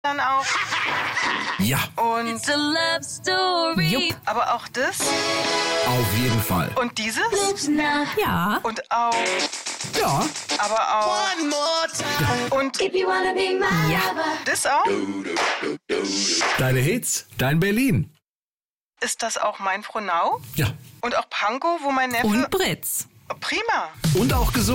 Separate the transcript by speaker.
Speaker 1: dann auch.
Speaker 2: Ja,
Speaker 1: Und
Speaker 3: It's a love story.
Speaker 4: Jupp.
Speaker 1: aber auch das.
Speaker 2: auf jeden Fall.
Speaker 1: Und dieses.
Speaker 4: Ja.
Speaker 1: Und auch.
Speaker 2: Ja,
Speaker 1: Aber auch. Und
Speaker 3: If you wanna be my
Speaker 4: Ja.
Speaker 3: lover.
Speaker 1: das auch.
Speaker 2: deine Hits, dein Berlin.
Speaker 1: Ist das auch mein Frohnau?
Speaker 2: Ja,
Speaker 1: Und auch Pankow, wo mein Neffe...
Speaker 4: Und Britz.
Speaker 1: Prima.
Speaker 2: und auch gesund.